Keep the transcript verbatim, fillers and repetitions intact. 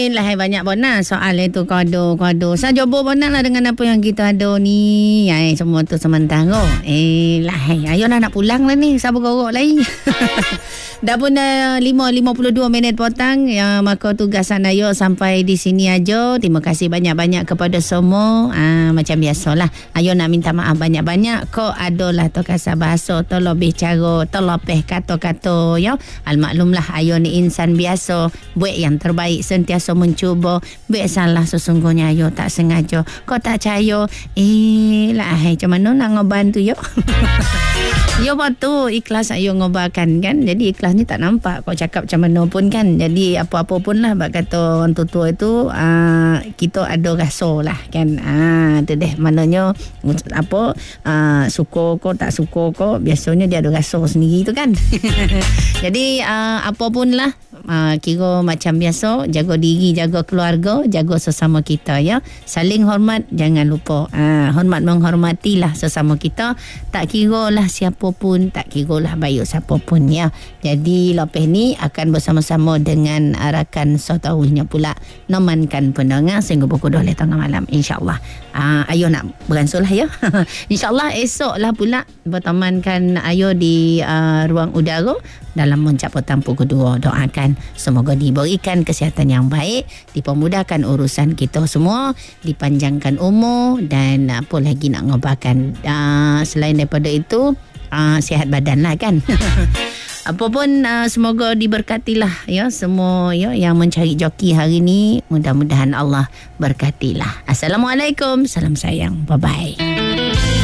lah banyak bonus soal itu kado kado. Saya coba bonus lah dengan apa yang kita ada ni. Ay, semua tu sementara. Eh lah, ayo lah nak pulang lah ni. Sabar gorok lagi. Dah pun dah lima lima puluh dua minit potang. Ya, maka tugasan ayo sampai di sini aja. Terima kasih banyak-banyak kepada semua. Ah, macam biasalah. Ayo nak minta maaf banyak-banyak. Kau adalah tu kasar bahasa, tu lebih cara, tu lebih kata-kata. Ya, al-maklumlah ayo ni insan biasa. Buat yang terbaik, sentiasa mencuba. Buat salah sesungguhnya ayo tak sengaja. Kau tak percaya, eh lah, hai, macam mana nak ngebantu yo? Yo waktu ikhlas ayo ngobarkan kan. Jadi ikhlas ni tak nampak kau cakap macam mana pun kan. Jadi apa-apa pun lah bak kata orang tua itu uh, kita ada rasa lah kan. Ah, tu deh maknanya apa uh, suka kau tak suka kau biasanya dia ada rasa sendiri tu kan. Jadi uh, apa pun lah uh, kira macam biasa, jaga diri, jaga keluarga, jaga sesama kita ya. Saling hormat, jangan lupa. Uh, hormat menghormatilah sesama kita. Tak kira lah siapa pun, tak kira lah baik siapa pun ya. Jadi lepas ni akan bersama-sama dengan rakan Sotawuhnya pula nomankan pendengar sehingga pukul dua tengah malam insya-Allah. Uh, ayo nak beransur lah ya. InsyaAllah esok lah pula bertemankan ayo di uh, ruang udara dalam Muncak Petang pukul dua. Doakan semoga diberikan kesihatan yang baik, dipermudahkan urusan kita semua, dipanjangkan umur dan apa lagi nak ngobarkan. Uh, selain daripada itu uh, sihat badan lah kan. Apapun uh, semoga diberkatilah ya semua ya yang mencari joki hari ni, mudah-mudahan Allah berkatilah. Assalamualaikum, salam sayang, bye bye.